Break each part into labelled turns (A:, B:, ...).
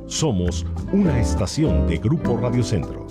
A: Somos una estación de Grupo Radio Centro.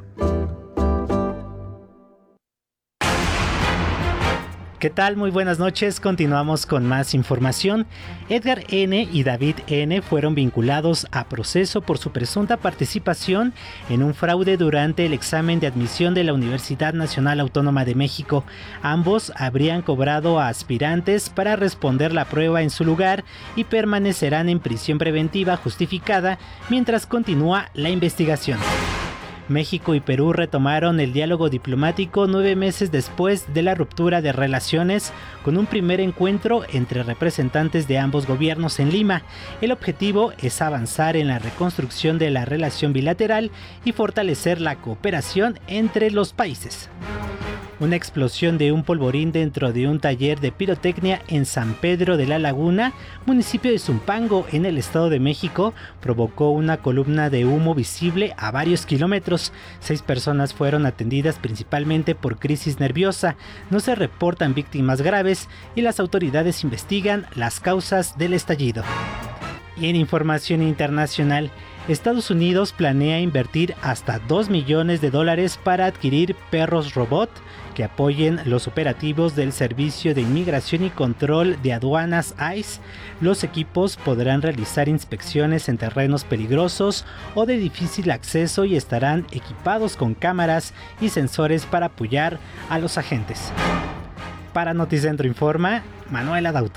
B: ¿Qué tal? Muy buenas noches. Continuamos con más información. Edgar N. y David N. fueron vinculados a proceso por su presunta participación en un fraude durante el examen de admisión de la Universidad Nacional Autónoma de México. Ambos habrían cobrado a aspirantes para responder la prueba en su lugar y permanecerán en prisión preventiva justificada mientras continúa la investigación. México y Perú retomaron el diálogo diplomático 9 meses después de la ruptura de relaciones, con un primer encuentro entre representantes de ambos gobiernos en Lima. El objetivo es avanzar en la reconstrucción de la relación bilateral y fortalecer la cooperación entre los países. Una explosión de un polvorín dentro de un taller de pirotecnia en San Pedro de la Laguna, municipio de Zumpango, en el Estado de México, provocó una columna de humo visible a varios kilómetros. 6 personas fueron atendidas principalmente por crisis nerviosa. No se reportan víctimas graves y las autoridades investigan las causas del estallido. Y en información internacional, Estados Unidos planea invertir hasta $2 millones para adquirir perros robot que apoyen los operativos del Servicio de Inmigración y Control de Aduanas ICE. Los equipos podrán realizar inspecciones en terrenos peligrosos o de difícil acceso y estarán equipados con cámaras y sensores para apoyar a los agentes. Para Noticentro informa Manuel Adauto.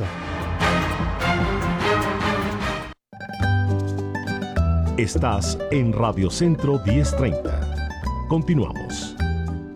A: Estás en Radio Centro 1030. Continuamos.